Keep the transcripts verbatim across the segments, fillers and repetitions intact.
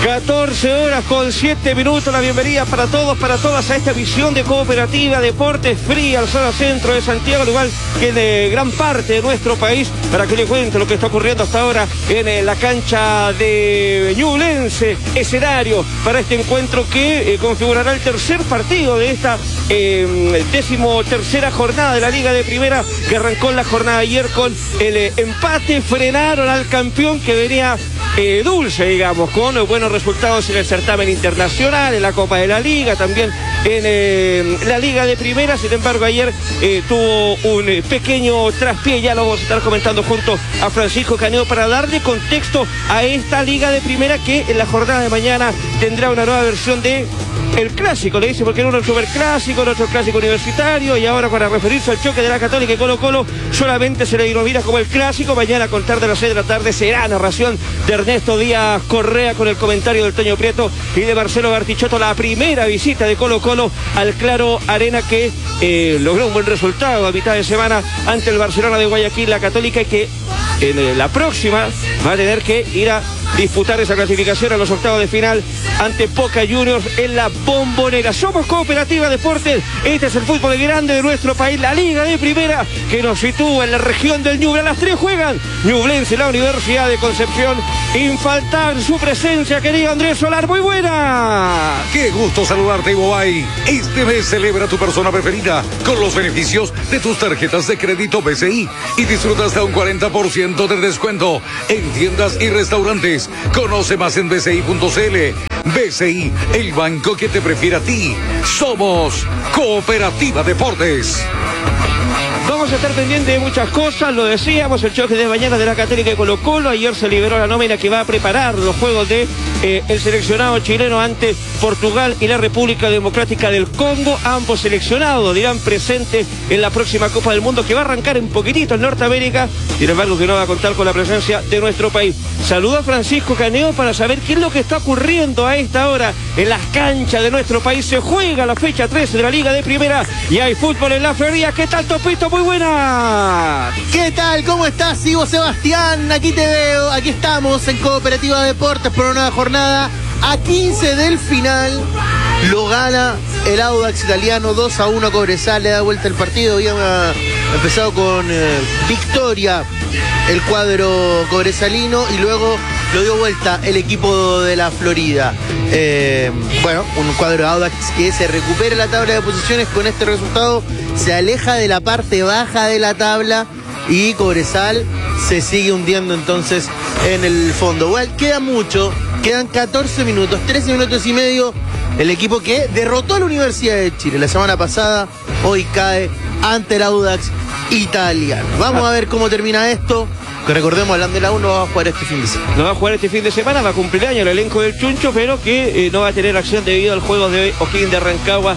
catorce horas con siete minutos, la bienvenida para todos, para todas a esta visión de Cooperativa Deportes Fría, al zona centro de Santiago, al igual que de gran parte de nuestro país, para que le cuente lo que está ocurriendo hasta ahora en eh, la cancha de Ñublense, escenario para este encuentro que eh, configurará el tercer partido de esta eh, décimo tercera jornada de la Liga de Primera, que arrancó en la jornada ayer con el eh, empate. Frenaron al campeón que venía eh, dulce, digamos, con buenos resultados en el certamen internacional, en la Copa de la Liga, también en eh, la Liga de Primera. Sin embargo, ayer eh, tuvo un eh, pequeño traspié, ya lo vamos a estar comentando junto a Francisco Caneo para darle contexto a esta Liga de Primera, que en la jornada de mañana tendrá una nueva versión de el clásico, le dice, porque era un superclásico, el otro clásico universitario, y ahora para referirse al choque de la Católica y Colo Colo solamente se le denomina como el clásico. Mañana a contar de las seis de la tarde será narración de Ernesto Díaz Correa con el comentario del Toño Prieto y de Marcelo Bartichotto, la primera visita de Colo Colo al Claro Arena, que eh, logró un buen resultado a mitad de semana ante el Barcelona de Guayaquil, la Católica, y que en eh, la próxima va a tener que ir a disputar esa clasificación a los octavos de final ante Boca Juniors en la Bombonera. Somos Cooperativa Deportes, este es el fútbol grande de nuestro país, la Liga de Primera, que nos sitúa en la región del Ñuble. A las tres juegan Ñublense y la Universidad de Concepción. Infaltable su presencia, querido Andrés Solar, muy buena. Qué gusto saludarte, Ibobay. Este mes celebra tu persona preferida con los beneficios de tus tarjetas de crédito B C I y disfruta hasta un cuarenta por ciento de descuento en tiendas y restaurantes. Conoce más en b c i punto c l. B C I, el banco que te prefiere a ti. Somos Cooperativa Deportes. Vamos a estar pendientes de muchas cosas, lo decíamos, el choque de mañana de la Católica y Colo Colo. Ayer se liberó la nómina que va a preparar los juegos de eh, el seleccionado chileno ante Portugal y la República Democrática del Congo. Ambos seleccionados dirán presentes en la próxima Copa del Mundo, que va a arrancar en poquitito en Norteamérica, sin embargo que no va a contar con la presencia de nuestro país. Saludo a Francisco Caneo para saber qué es lo que está ocurriendo a esta hora en las canchas de nuestro país. Se juega la fecha trece de la Liga de Primera y hay fútbol en la Florida. ¿Qué tal, Topito? Muy buena. ¿Qué tal? ¿Cómo estás, Ivo Sebastián? Aquí te veo, aquí estamos en Cooperativa Deportes por una nueva jornada. A quince del final lo gana el Audax italiano dos a uno a Cobresal, le da vuelta el partido. Había empezado con eh, victoria el cuadro cobresalino y luego lo dio vuelta el equipo de la Florida. Eh, bueno, un cuadro de Audax que se recupera la tabla de posiciones con este resultado, se aleja de la parte baja de la tabla y Cobresal se sigue hundiendo entonces en el fondo. Bueno, queda mucho, quedan catorce minutos, trece minutos y medio. El equipo que derrotó a la Universidad de Chile la semana pasada, hoy cae ante el Audax italiano. Vamos a ver cómo termina esto. Que recordemos, hablando de la U, no va a jugar este fin de semana. No va a jugar este fin de semana, va a cumplir año el elenco del Chuncho, pero que eh, no va a tener acción debido al juego de O'Higgins de Rancagua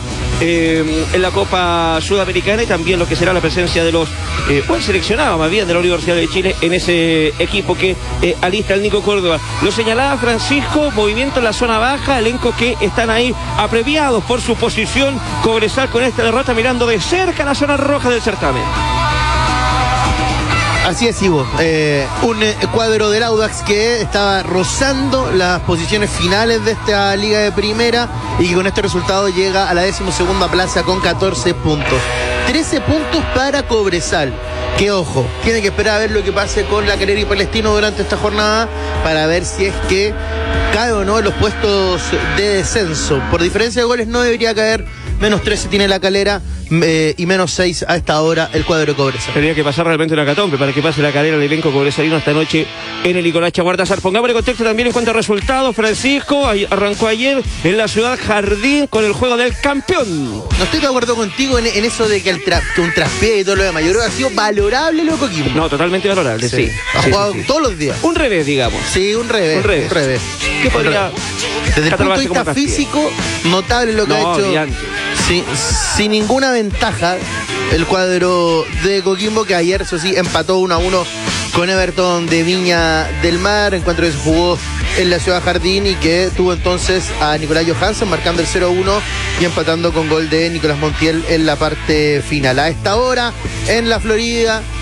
eh, en la Copa Sudamericana, y también lo que será la presencia de los, eh, o el seleccionado más bien de la Universidad de Chile en ese equipo que eh, alista el Nico Córdoba. Lo señalaba Francisco, movimiento en la zona baja, elenco que están ahí apremiados por su posición. Cobresal con esta derrota mirando de cerca la zona roja del certamen. Así es, Ivo. Eh, un eh, cuadro del Audax que estaba rozando las posiciones finales de esta Liga de Primera y que con este resultado llega a la decimosegunda plaza con catorce puntos. trece puntos para Cobresal. Que ojo, tiene que esperar a ver lo que pase con La Calera y Palestino durante esta jornada para ver si es que cae o no en los puestos de descenso. Por diferencia de goles no debería caer. Menos trece tiene La Calera eh, y menos seis a esta hora el cuadro de Cobresal. Tendría que pasar realmente una catombe para que pase La Calera al elenco cobresalino esta noche en el Nicolás Chaguardazar. Pongámosle contexto también en cuanto a resultados. Francisco arrancó ayer en la Ciudad Jardín con el juego del campeón. No estoy de acuerdo contigo en, en eso de que, el tra que un traspié y todo lo demás. Yo creo que ha sido valorable lo de Coquimbo. No, totalmente valorable, sí. sí. Ha sí, jugado sí, sí. todos los días. Un revés, digamos. Sí, un revés. Un revés. Un revés. ¿Qué podría Desde el punto de vista físico, notable lo que no, ha hecho. Brillante. Sí, sin ninguna ventaja el cuadro de Coquimbo, que ayer, eso sí, empató uno a uno con Everton de Viña del Mar, encuentro que se jugó en la Ciudad Jardín y que tuvo entonces a Nicolás Johansen marcando el cero a uno y empatando con gol de Nicolás Montiel en la parte final. A esta hora, en la Florida,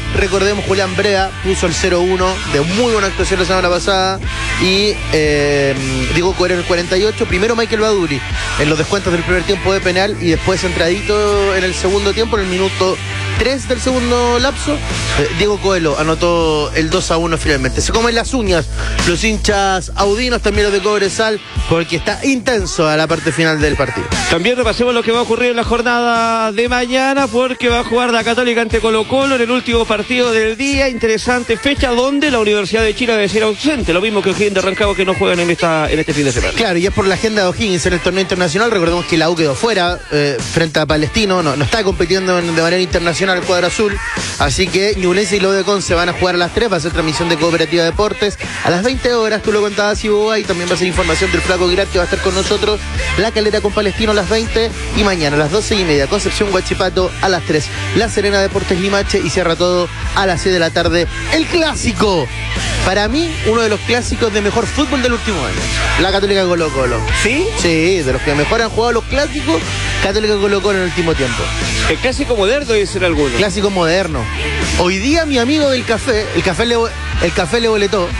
recordemos, Julián Brea puso el cero uno de muy buena actuación la semana pasada. Y eh, Diego Coelho en el cuarenta y ocho. Primero Michael Baduri en los descuentos del primer tiempo de penal. Y después entradito en el segundo tiempo, en el minuto tres del segundo lapso, eh, Diego Coelho anotó el dos a uno finalmente. Se comen las uñas los hinchas audinos, también los de Cobresal, porque está intenso a la parte final del partido. También repasemos lo que va a ocurrir en la jornada de mañana, porque va a jugar la Católica ante Colo-Colo en el último partido del día. Interesante fecha donde la Universidad de Chile debe ser ausente, lo mismo que O'Higgins de Rancagua, que no juegan en esta en este fin de semana. Claro, y es por la agenda de O'Higgins en el torneo internacional. Recordemos que la U quedó fuera eh, frente a Palestino, no, no está compitiendo en, de manera internacional el cuadro azul, así que Ñublense y Lodecon se van a jugar a las tres. Va a ser transmisión de Cooperativa Deportes a las veinte horas, tú lo contabas, Iboa, y también va a ser información del Flaco Guirat, que va a estar con nosotros. La Calera con Palestino a las veinte, y mañana a las doce y media Concepción Huachipato a las tres, La Serena Deportes Limache, y cierra todo a las seis de la tarde el clásico, para mí uno de los clásicos de mejor fútbol del último año, la Católica Colo-Colo. ¿Sí? Sí, de los que mejor han jugado los clásicos, Católica Colo-Colo en el último tiempo. El clásico moderno debe ser alguno. Clásico moderno. Hoy día mi amigo del café, el café le, el café le boletó.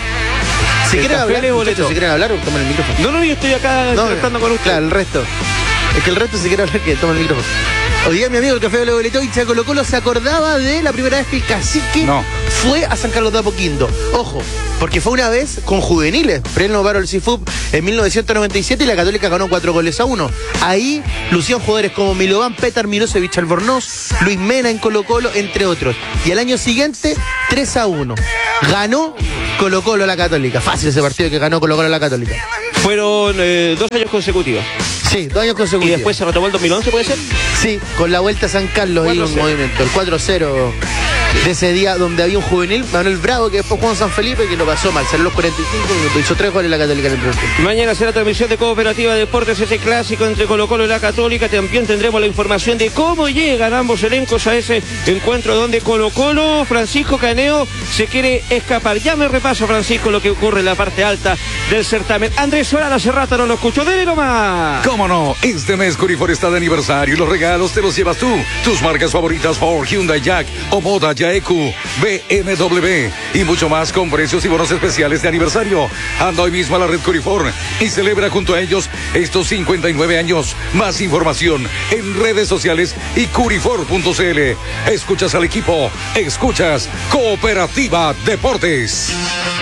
Si El quieren café hablar, le boletó. muchachos, si quieren hablar, tomen el micrófono. No, no, yo estoy acá No, tratando con usted. Claro, el resto. Es que el resto, si quiere hablar, que tome el micrófono. Hoy día mi amigo el café le boletó, y Colo Colo se acordaba de la primera vez que el cacique No. fue a San Carlos de Apoquindo. Ojo, porque fue una vez con juveniles. Premio Paro el C I F U P en mil novecientos noventa y siete, y la Católica ganó cuatro goles a uno. Ahí lucían jugadores como Milovan, Petar Mirosevic Albornoz, Luis Mena en Colo Colo, entre otros. Y al año siguiente, tres a uno. Ganó Colo Colo a la Católica. Fácil ese partido que ganó Colo Colo a la Católica. Fueron eh, dos años consecutivos. Sí, dos años Y consecutivos. después se retomó el dos mil once, ¿puede ser? Sí, con la vuelta a San Carlos ahí un movimiento. El cuatro cero de ese día, donde había un juvenil, Manuel Bravo, que después jugó en San Felipe, que lo pasó mal. Salió los cuarenta y cinco minutos, hizo tres goles la Católica en el primer tiempo. Mañana será transmisión de Cooperativa Deportes, ese clásico entre Colo-Colo y la Católica. También tendremos la información de cómo llegan ambos elencos a ese encuentro, donde Colo-Colo, Francisco Caneo, se quiere escapar. Ya me repaso, Francisco, lo que ocurre en la parte alta del certamen. Andrés Solana hace rato no lo escucho. Dele nomás. ¿Cómo no? Este mes Curifor está de aniversario y los regalos te los llevas tú. Tus marcas favoritas Ford, Hyundai, Jack, Omoda, Yaeku, B M W y mucho más, con precios y bonos especiales de aniversario. Anda hoy mismo a la red Curifor y celebra junto a ellos estos cincuenta y nueve años. Más información en redes sociales y curifor punto c l. Escuchas al equipo, escuchas Cooperativa Deportes.